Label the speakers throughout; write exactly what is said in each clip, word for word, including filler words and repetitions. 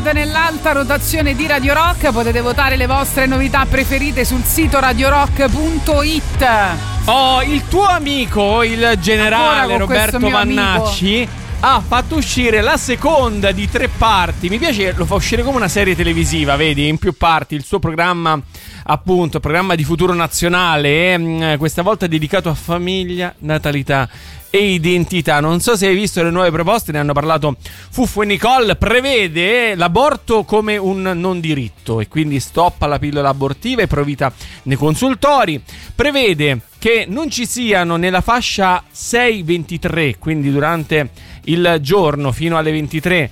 Speaker 1: weekend nell'alta rotazione di Radio Rock. Potete votare le vostre novità preferite sul sito radio rock punto it.
Speaker 2: Oh, il tuo amico, il generale Roberto Vannacci, amico, ha fatto uscire la seconda di tre parti. Mi piace, lo fa uscire come una serie televisiva, vedi, in più parti. Il suo programma, appunto, programma di futuro nazionale, eh, questa volta dedicato a famiglia, natalità e identità. Non so se hai visto le nuove proposte, ne hanno parlato Fuffo e Nicole. Prevede l'aborto come un non diritto e quindi stop alla pillola abortiva e provvita nei consultori. Prevede che non ci siano nella fascia sei ventitré, quindi durante il giorno fino alle ventitré,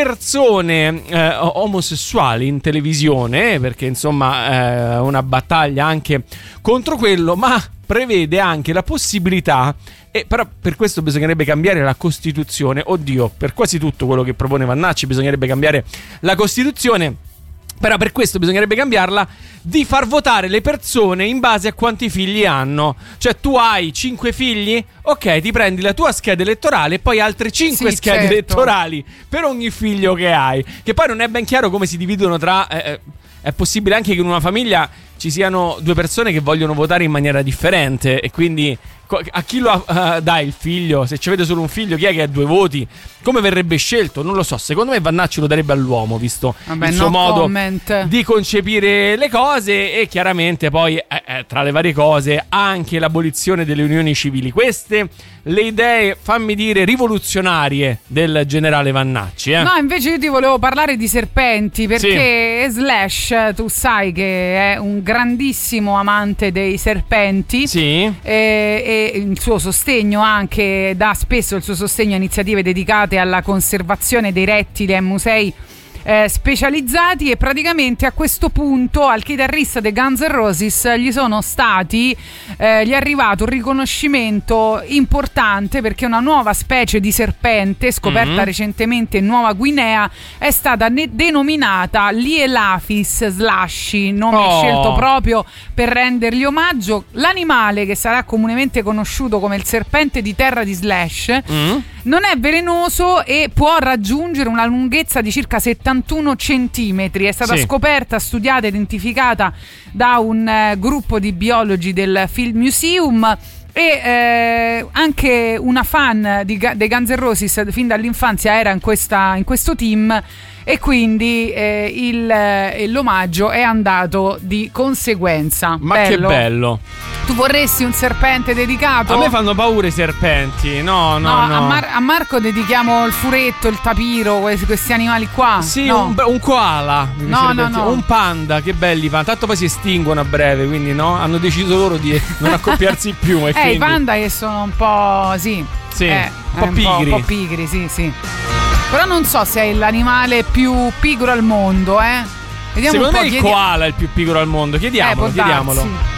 Speaker 2: persone eh, omosessuali in televisione, perché insomma è eh, una battaglia anche contro quello, ma prevede anche la possibilità, e però per questo bisognerebbe cambiare la Costituzione. Oddio, per quasi tutto quello che propone Vannacci bisognerebbe cambiare la Costituzione, però per questo bisognerebbe cambiarla, di far votare le persone in base a quanti figli hanno. Cioè tu hai cinque figli, ok, ti prendi la tua scheda elettorale e poi altre cinque sì, schede certo. elettorali per ogni figlio che hai. Che poi non è ben chiaro come si dividono tra... Eh, è possibile anche che in una famiglia ci siano due persone che vogliono votare in maniera differente, e quindi a chi lo uh, dai il figlio? Se ci avete solo un figlio, chi è che ha due voti? Come verrebbe scelto? Non lo so. Secondo me Vannacci lo darebbe all'uomo, visto Vabbè, il suo no modo comment. di concepire le cose. E chiaramente poi eh, eh, tra le varie cose anche l'abolizione delle unioni civili. Queste le idee, fammi dire, rivoluzionarie del generale Vannacci, eh?
Speaker 1: No, invece io ti volevo parlare di serpenti, perché sì. Slash, tu sai che è un grandissimo amante dei serpenti.
Speaker 2: Sì.
Speaker 1: E, e il suo sostegno anche, dà spesso il suo sostegno a iniziative dedicate alla conservazione dei rettili e musei eh, specializzati, e praticamente a questo punto al chitarrista dei Guns N' Roses gli sono stati eh, gli è arrivato un riconoscimento importante, perché una nuova specie di serpente scoperta mm-hmm. recentemente in Nuova Guinea è stata ne- denominata Lielaphis slashy, nome oh. scelto proprio per rendergli omaggio. L'animale, che sarà comunemente conosciuto come il serpente di terra di Slash, mm. non è velenoso e può raggiungere una lunghezza di circa settantuno centimetri. È stata sì. scoperta, studiata e identificata da un eh, gruppo di biologi del Field Museum. E eh, anche una fan di, dei Guns N' Roses fin dall'infanzia era in, questa, in questo team, e quindi eh, il, eh, l'omaggio è andato di conseguenza.
Speaker 2: Ma
Speaker 1: bello.
Speaker 2: Che bello.
Speaker 1: Tu vorresti un serpente dedicato?
Speaker 2: A me fanno paura i serpenti. No, no,
Speaker 1: no,
Speaker 2: no.
Speaker 1: A, Mar- a Marco dedichiamo il furetto, il tapiro, questi, questi animali qua.
Speaker 2: Sì,
Speaker 1: no.
Speaker 2: un, un koala.
Speaker 1: No, no, no.
Speaker 2: Un panda, che belli panda. Tanto poi si estinguono a breve, quindi no, hanno deciso loro di non accoppiarsi più. E
Speaker 1: eh,
Speaker 2: quindi...
Speaker 1: i panda che sono un po', sì.
Speaker 2: Sì,
Speaker 1: eh,
Speaker 2: un po'
Speaker 1: un
Speaker 2: pigri.
Speaker 1: Po', un po' pigri, sì, sì. Però non so se è l'animale più pigro al mondo, eh. Vediamo
Speaker 2: Secondo
Speaker 1: un po',
Speaker 2: me il
Speaker 1: chiedi...
Speaker 2: koala è il più piccolo al mondo. Chiediamolo,
Speaker 1: eh,
Speaker 2: chiediamolo.